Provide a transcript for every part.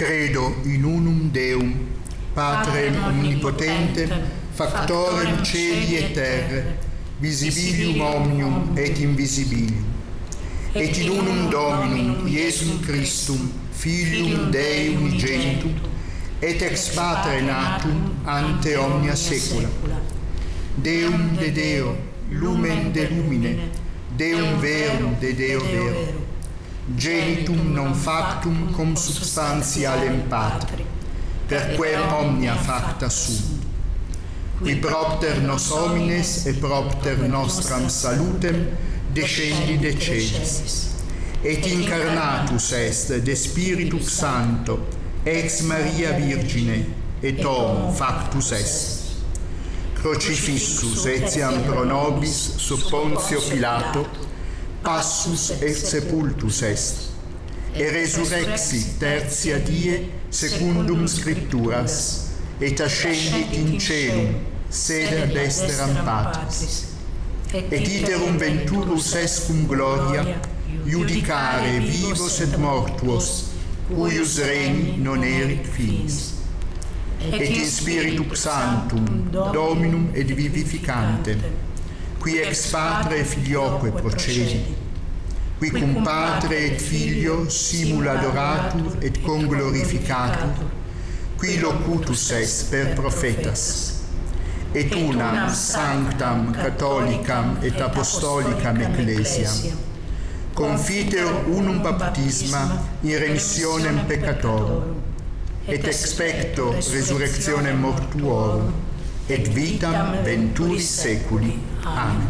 Credo in unum Deum, Patrem omnipotentem, factorem celi et terre, visibilium omnium et invisibilium, et in unum Dominum Iesum Christum, Filium Dei unigenitum, et ex Patre natum ante omnia saecula, Deum de Deo, lumen de lumine, Deum verum de Deo vero, genitum non factum cum substantialem Patri, perquem omnia facta sunt, qui propter nos homines et propter nostram salutem descendi de celis, et incarnatus est de Spiritus Sancto ex Maria Virgine, et homo factus est. Crocifissus etiam pro nobis sub Pontio Pilato, passus et sepultus est, et resurrexit tertia die secundum Scripturas, et ascendit in caelum, sede ad esteram Patris, et iterum venturus est cum gloria, judicare vivos et mortuos, cuius regni non erit finis, et in Spiritu Sanctum, Dominum et vivificantem, qui ex Patre et Filioque procedit, qui cum Patre et Filio simul adoratur et conglorificatur, qui locutus est per prophetas, et unam sanctam catholicam et apostolicam ecclesiam, confiteor unum baptisma in remissionem peccatorum, et expecto resurrectionem mortuorum, et vitam venturis seculi. Amen.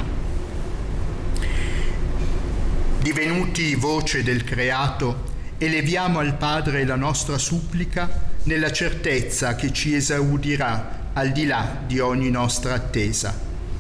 Divenuti voce del creato, eleviamo al Padre la nostra supplica nella certezza che ci esaudirà al di là di ogni nostra attesa.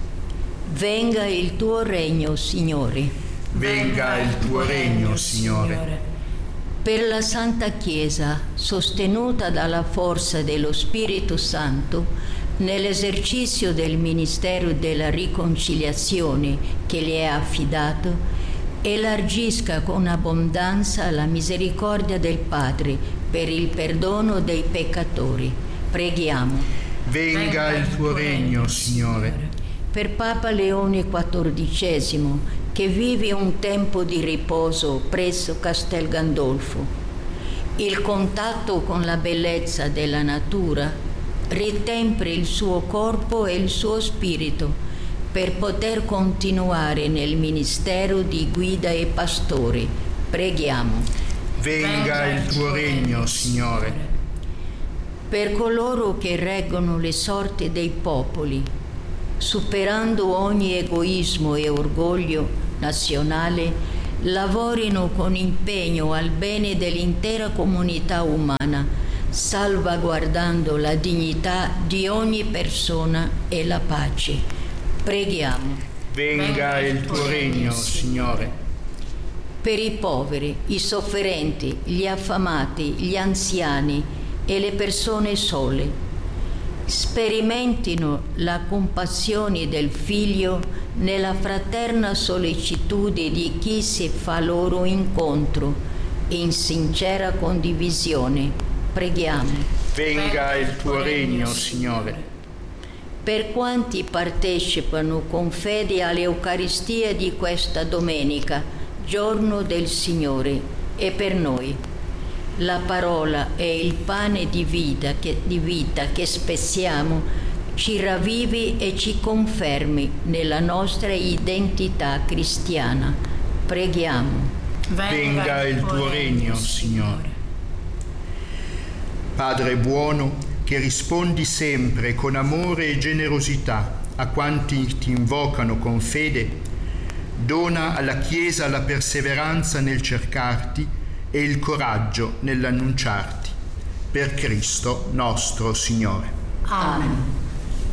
Venga il tuo regno, Signore. Venga il tuo regno, Signore. Per la Santa Chiesa, sostenuta dalla forza dello Spirito Santo, nell'esercizio del ministero della riconciliazione che le è affidato, elargisca con abbondanza la misericordia del Padre per il perdono dei peccatori. Preghiamo. Venga il tuo regno, Signore. Per Papa Leone XIV, che vive un tempo di riposo presso Castel Gandolfo, il contatto con la bellezza della natura ritempri il suo corpo e il suo spirito per poter continuare nel ministero di guida e pastore. Preghiamo. Venga il tuo regno, Signore. Per coloro che reggono le sorti dei popoli, superando ogni egoismo e orgoglio nazionale, lavorino con impegno al bene dell'intera comunità umana, salvaguardando la dignità di ogni persona e la pace. Preghiamo. Venga il tuo regno, Signore. Per i poveri, i sofferenti, gli affamati, gli anziani e le persone sole, sperimentino la compassione del Figlio nella fraterna sollecitudine di chi si fa loro incontro in sincera condivisione. Preghiamo. Venga il tuo regno, Signore. Per quanti partecipano con fede all'Eucaristia di questa domenica, giorno del Signore, e per noi, la parola e il pane di vita che spezziamo ci ravvivi e ci confermi nella nostra identità cristiana. Preghiamo. Venga il tuo regno, Signore. Padre buono, che rispondi sempre con amore e generosità a quanti ti invocano con fede, dona alla Chiesa la perseveranza nel cercarti e il coraggio nell'annunciarti. Per Cristo nostro Signore. Amen.